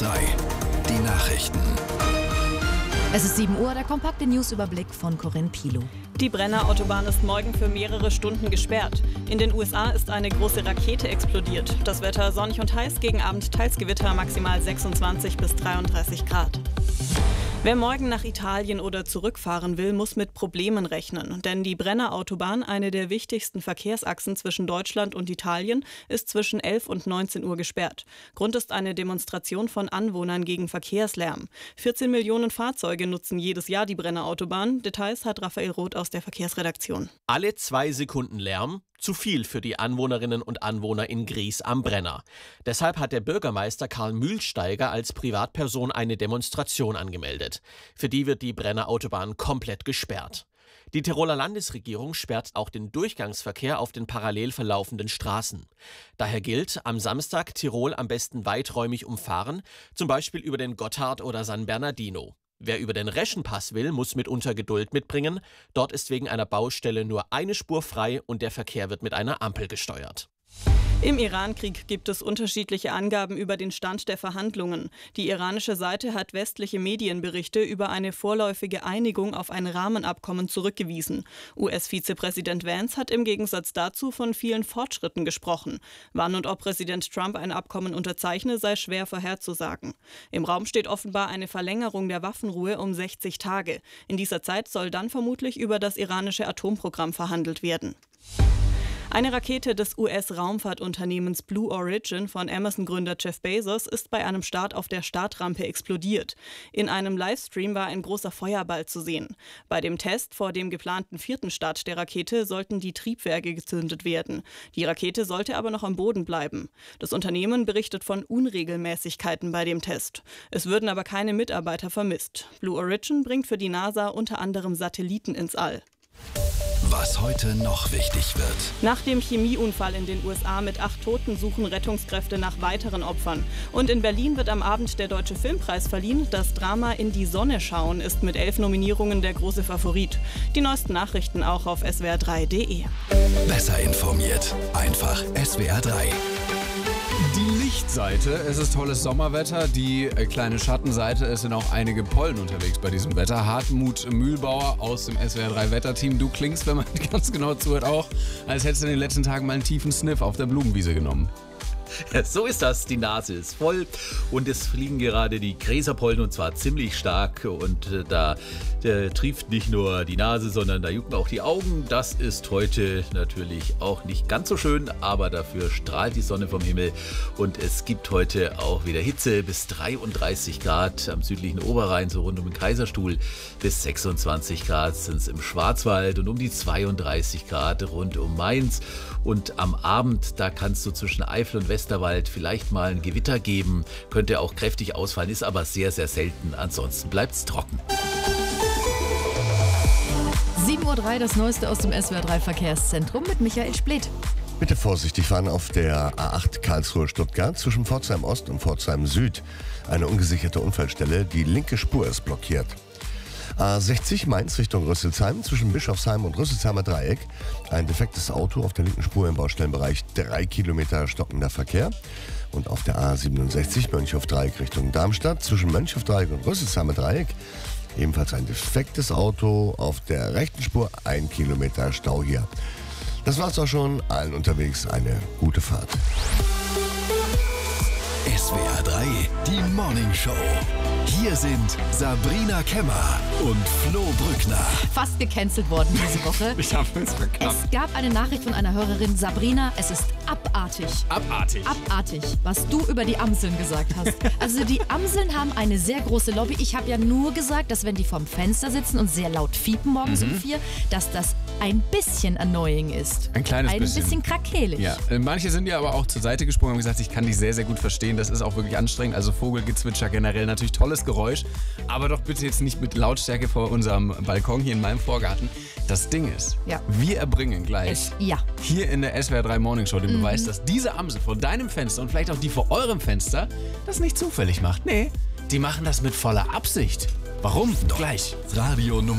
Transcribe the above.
3, die Nachrichten. Es ist 7 Uhr, der kompakte Newsüberblick von Corinne Pilow. Die Brenner Autobahn ist morgen für mehrere Stunden gesperrt. In den USA ist eine große Rakete explodiert. Das Wetter sonnig und heiß, gegen Abend teils Gewitter, maximal 26 bis 33 Grad. Wer morgen nach Italien oder zurückfahren will, muss mit Problemen rechnen. Denn die Brenner Autobahn, eine der wichtigsten Verkehrsachsen zwischen Deutschland und Italien, ist zwischen 11 und 19 Uhr gesperrt. Grund ist eine Demonstration von Anwohnern gegen Verkehrslärm. 14 Millionen Fahrzeuge nutzen jedes Jahr die Brenner Autobahn. Details hat Raphael Roth aus der Verkehrsredaktion. Alle 2 Sekunden Lärm. Zu viel für die Anwohnerinnen und Anwohner in Gries am Brenner. Deshalb hat der Bürgermeister Karl Mühlsteiger als Privatperson eine Demonstration angemeldet. Für die wird die Brenner Autobahn komplett gesperrt. Die Tiroler Landesregierung sperrt auch den Durchgangsverkehr auf den parallel verlaufenden Straßen. Daher gilt, am Samstag Tirol am besten weiträumig umfahren, zum Beispiel über den Gotthard oder San Bernardino. Wer über den Reschenpass will, muss mitunter Geduld mitbringen. Dort ist wegen einer Baustelle nur eine Spur frei und der Verkehr wird mit einer Ampel gesteuert. Im Irankrieg gibt es unterschiedliche Angaben über den Stand der Verhandlungen. Die iranische Seite hat westliche Medienberichte über eine vorläufige Einigung auf ein Rahmenabkommen zurückgewiesen. US-Vizepräsident Vance hat im Gegensatz dazu von vielen Fortschritten gesprochen. Wann und ob Präsident Trump ein Abkommen unterzeichne, sei schwer vorherzusagen. Im Raum steht offenbar eine Verlängerung der Waffenruhe um 60 Tage. In dieser Zeit soll dann vermutlich über das iranische Atomprogramm verhandelt werden. Eine Rakete des US-Raumfahrtunternehmens Blue Origin von Amazon-Gründer Jeff Bezos ist bei einem Start auf der Startrampe explodiert. In einem Livestream war ein großer Feuerball zu sehen. Bei dem Test vor dem geplanten 4. Start der Rakete sollten die Triebwerke gezündet werden. Die Rakete sollte aber noch am Boden bleiben. Das Unternehmen berichtet von Unregelmäßigkeiten bei dem Test. Es würden aber keine Mitarbeiter vermisst. Blue Origin bringt für die NASA unter anderem Satelliten ins All. Was heute noch wichtig wird. Nach dem Chemieunfall in den USA mit 8 Toten suchen Rettungskräfte nach weiteren Opfern. Und in Berlin wird am Abend der Deutsche Filmpreis verliehen. Das Drama In die Sonne schauen ist mit 11 Nominierungen der große Favorit. Die neuesten Nachrichten auch auf swr3.de. Besser informiert. Einfach SWR3. Die Lichtseite, es ist tolles Sommerwetter. Die kleine Schattenseite, es sind auch einige Pollen unterwegs bei diesem Wetter. Hartmut Mühlbauer aus dem SWR3-Wetterteam. Du klingst, wenn man ganz genau zuhört, auch, als hättest du in den letzten Tagen mal einen tiefen Sniff auf der Blumenwiese genommen. Ja, so ist das, die Nase ist voll und es fliegen gerade die Gräserpollen und zwar ziemlich stark und da trieft nicht nur die Nase, sondern da jucken auch die Augen. Das ist heute natürlich auch nicht ganz so schön, aber dafür strahlt die Sonne vom Himmel und es gibt heute auch wieder Hitze bis 33 Grad am südlichen Oberrhein, so rund um den Kaiserstuhl, bis 26 Grad sind es im Schwarzwald und um die 32 Grad rund um Mainz und am Abend, da kannst du zwischen Eifel und Westerwald vielleicht mal ein Gewitter geben, könnte auch kräftig ausfallen, ist aber sehr, sehr selten. Ansonsten bleibt es trocken. 7.03 Uhr, das Neueste aus dem SWR3-Verkehrszentrum mit Michael Spleth. Bitte vorsichtig fahren auf der A8 Karlsruhe-Stuttgart zwischen Pforzheim Ost und Pforzheim Süd. Eine ungesicherte Unfallstelle, die linke Spur ist blockiert. A60 Mainz Richtung Rüsselsheim zwischen Bischofsheim und Rüsselsheimer Dreieck. Ein defektes Auto auf der linken Spur im Baustellenbereich, 3 Kilometer stockender Verkehr. Und auf der A67 Mönchhof-Dreieck Richtung Darmstadt zwischen Mönchhof-Dreieck und Rüsselsheimer Dreieck ebenfalls ein defektes Auto auf der rechten Spur, 1 Kilometer Stau hier. Das war's auch schon. Allen unterwegs eine gute Fahrt. SWR3, die Morning Show. Hier sind Sabrina Kemmer und Flo Brückner. Fast gecancelt worden diese Woche. Ich habe es verknappt. Es gab eine Nachricht von einer Hörerin, Sabrina, es ist abartig. Abartig. Abartig, was du über die Amseln gesagt hast. Also die Amseln haben eine sehr große Lobby. Ich habe ja nur gesagt, dass wenn die vorm Fenster sitzen und sehr laut fiepen morgens um 4, dass das ein bisschen annoying ist. Ein kleines bisschen. Ein bisschen krakelig. Ja, manche sind ja aber auch zur Seite gesprungen und gesagt, ich kann dich sehr, sehr gut verstehen. Das ist auch wirklich anstrengend. Also Vogelgezwitscher generell natürlich tolles Geräusch. Aber doch bitte jetzt nicht mit Lautstärke vor unserem Balkon hier in meinem Vorgarten. Das Ding ist, wir erbringen gleich hier in der SWR3 Morning Show den Beweis, dass diese Amsel vor deinem Fenster und vielleicht auch die vor eurem Fenster das nicht zufällig macht. Nee, die machen das mit voller Absicht. Warum? Gleich. Radio Nummer